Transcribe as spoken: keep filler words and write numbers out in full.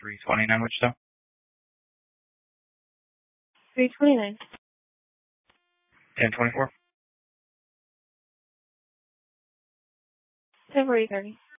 three twenty-nine Wichita. three twenty-nine. ten twenty-four. ten forty thirty.